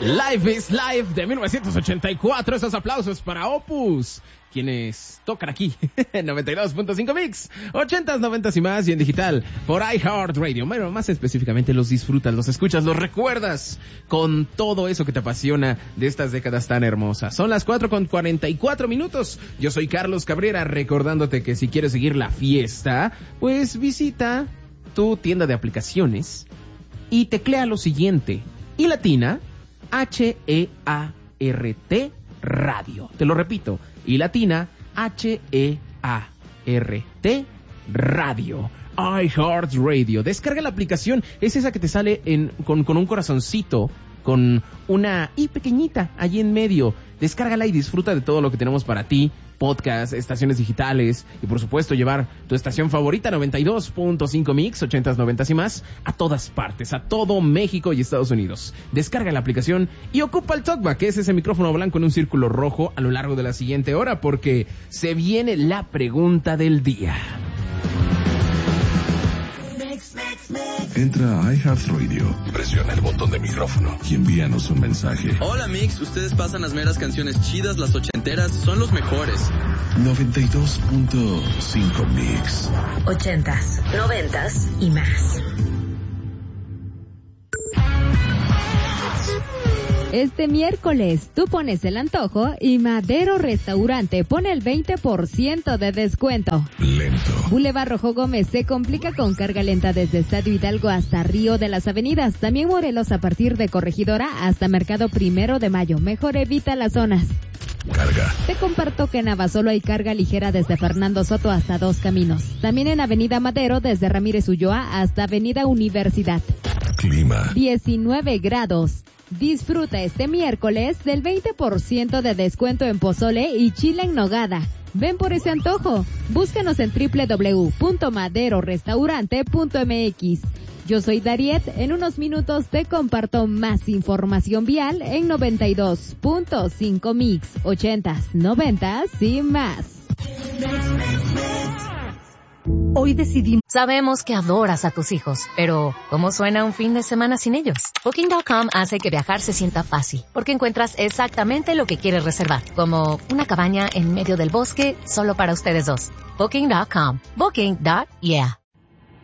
Life is Life de 1984. Esos aplausos para Opus, quienes tocan aquí en 92.5 Mix, 80s, 90s y más, y en digital por iHeartRadio. Bueno, más específicamente los disfrutas, los escuchas, los recuerdas con todo eso que te apasiona de estas décadas tan hermosas. Son las 4:44. Yo soy Carlos Cabrera, recordándote que si quieres seguir la fiesta, pues visita tu tienda de aplicaciones y teclea lo siguiente: y latina HEART Radio. Te lo repito, y latina HEART Radio. iHeartRadio. Descarga la aplicación, es esa que te sale con un corazoncito, con una I pequeñita allí en medio. Descárgala y disfruta de todo lo que tenemos para ti: podcast, estaciones digitales y por supuesto llevar tu estación favorita 92.5 Mix, 80s, 90s y más a todas partes, a todo México y Estados Unidos. Descarga la aplicación y ocupa el talkback, que es ese micrófono blanco en un círculo rojo a lo largo de la siguiente hora, porque se viene la pregunta del día. Entra a iHeartRadio, presiona el botón de micrófono y envíanos un mensaje. Hola Mix, ustedes pasan las meras canciones chidas, las ochenteras, son los mejores. 92.5 Mix. 80s, 90s y más. Este miércoles, tú pones el antojo y Madero Restaurante pone el 20% de descuento. Lento. Boulevard Rojo Gómez se complica con carga lenta desde Estadio Hidalgo hasta Río de las Avenidas. También Morelos a partir de Corregidora hasta Mercado 1 de Mayo. Mejor evita las zonas. Carga. Te comparto que en Abasolo hay carga ligera desde Fernando Soto hasta Dos Caminos. También en Avenida Madero desde Ramírez Ulloa hasta Avenida Universidad. Clima. 19 grados. Disfruta este miércoles del 20% de descuento en pozole y chile en nogada. Ven por ese antojo. Búscanos en www.maderorestaurante.mx. Yo soy Dariet. En unos minutos te comparto más información vial en 92.5 Mix, 80s, 90s y más. Hoy decidimos. Sabemos que adoras a tus hijos, pero ¿cómo suena un fin de semana sin ellos? Booking.com hace que viajar se sienta fácil, porque encuentras exactamente lo que quieres reservar, como una cabaña en medio del bosque solo para ustedes dos. Booking.com. Booking.yeah.